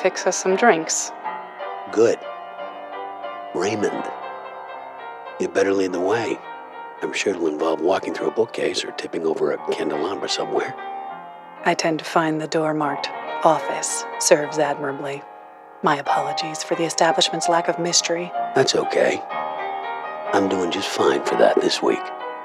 fix us some drinks. Good. Raymond, you better lead the way. I'm sure it'll involve walking through a bookcase or tipping over a candelabra somewhere. I tend to find the door marked "Office" serves admirably. My apologies for the establishment's lack of mystery. That's okay. I'm doing just fine for that this week.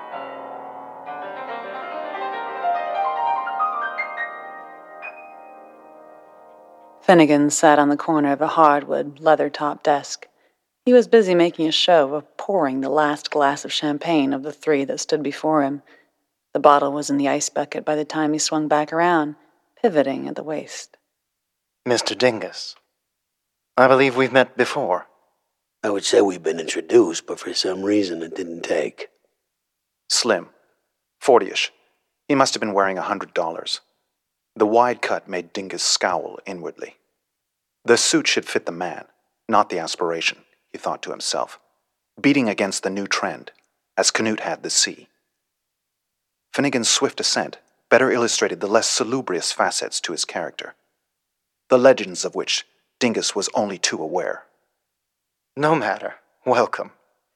Finnegan sat on the corner of a hardwood, leather-topped desk. He was busy making a show of pouring the last glass of champagne of the 3 that stood before him. The bottle was in the ice bucket by the time he swung back around, pivoting at the waist. Mr. Dingus, I believe we've met before. I would say we've been introduced, but for some reason it didn't take. Slim. 40-ish. He must have been wearing $100. The wide cut made Dingus scowl inwardly. The suit should fit the man, not the aspiration, he thought to himself, beating against the new trend, as Canute had the sea. Finnegan's swift ascent better illustrated the less salubrious facets to his character, the legends of which Dingus was only too aware. No matter. Welcome.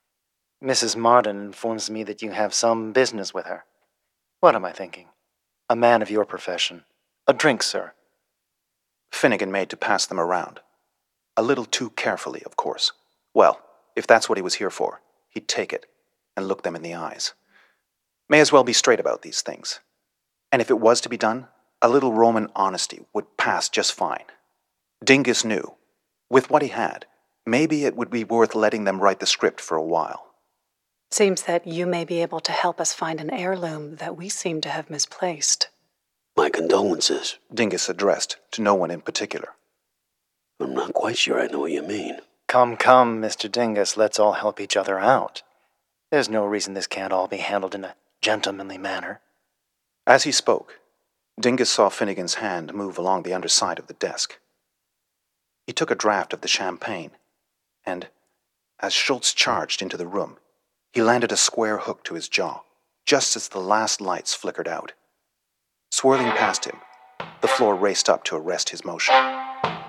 Mrs. Marden informs me that you have some business with her. What am I thinking? A man of your profession. A drink, sir. Finnegan made to pass them around. A little too carefully, of course. Well, if that's what he was here for, he'd take it and look them in the eyes. May as well be straight about these things. And if it was to be done, a little Roman honesty would pass just fine. Dingus knew, with what he had, maybe it would be worth letting them write the script for a while. Seems that you may be able to help us find an heirloom that we seem to have misplaced. My condolences. Dingus addressed to no one in particular. I'm not quite sure I know what you mean. Come, Mr. Dingus, let's all help each other out. There's no reason this can't all be handled in a gentlemanly manner. As he spoke, Dingus saw Finnegan's hand move along the underside of the desk. He took a draught of the champagne, and, as Schultz charged into the room, he landed a square hook to his jaw, just as the last lights flickered out. Swirling past him, the floor raced up to arrest his motion.